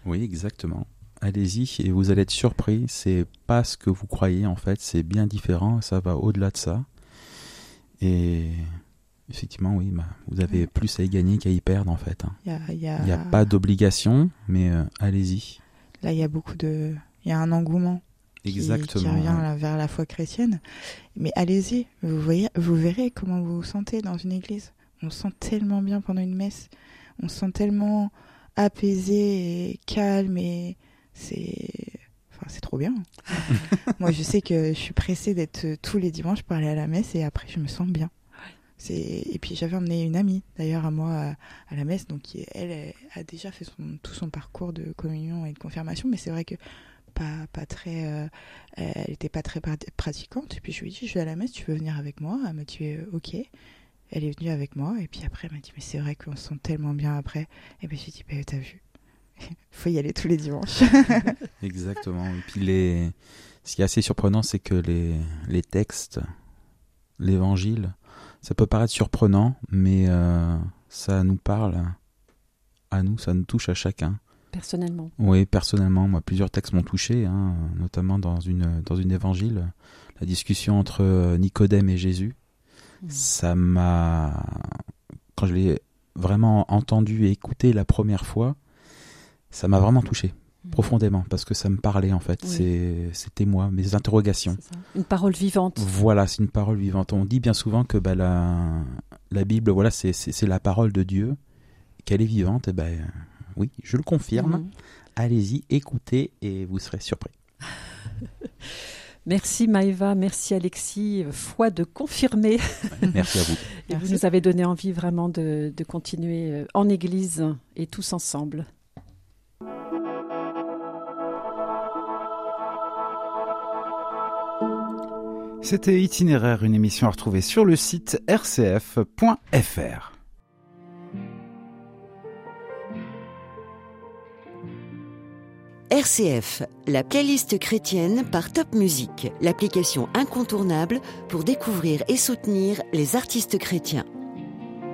Oui, exactement. Allez-y et vous allez être surpris. C'est pas ce que vous croyez en fait. C'est bien différent. Ça va au-delà de ça. Et effectivement, oui, vous avez plus à y gagner qu'à y perdre en fait. Il n'y a pas d'obligation, mais allez-y. Là, il y a il y a un engouement qui revient vers la foi chrétienne. Mais allez-y, vous verrez comment vous vous sentez dans une église. On se sent tellement bien pendant une messe. On se sent tellement apaisé et calme et c'est trop bien. Moi, je sais que je suis pressée d'être tous les dimanches pour aller à la messe et après, je me sens bien. Et puis, j'avais emmené une amie, d'ailleurs, à moi, à la messe. Donc, elle a déjà fait tout son parcours de communion et de confirmation. Mais c'est vrai que pas très... elle n'était pas très pratiquante. Et puis, je lui ai dit, je vais à la messe, tu veux venir avec moi? Elle m'a dit, ok. Elle est venue avec moi. Et puis après, elle m'a dit, mais c'est vrai qu'on se sent tellement bien après. Et puis, j'ai dit, t'as vu? Faut y aller tous les dimanches. Exactement. Et puis ce qui est assez surprenant, c'est que les textes, l'évangile, ça peut paraître surprenant, mais ça nous parle à nous, ça nous touche à chacun. Personnellement. Oui, personnellement. Moi, plusieurs textes m'ont touché, notamment dans une évangile, la discussion entre Nicodème et Jésus. Ça m'a, quand je l'ai vraiment entendu et écouté la première fois, ça m'a vraiment touché profondément parce que ça me parlait en fait. Oui. C'était moi, mes interrogations. C'est ça. Une parole vivante. Voilà, c'est une parole vivante. On dit bien souvent que la Bible, voilà, c'est la parole de Dieu, qu'elle est vivante. Et oui, je le confirme. Allez-y, écoutez et vous serez surpris. Merci Maëva, merci Alexis, foi de confirmer. Merci à vous. Et vous nous avez donné envie vraiment de continuer en église et tous ensemble. C'était Itinéraire, une émission à retrouver sur le site rcf.fr. RCF, la playlist chrétienne par Top Music, l'application incontournable pour découvrir et soutenir les artistes chrétiens.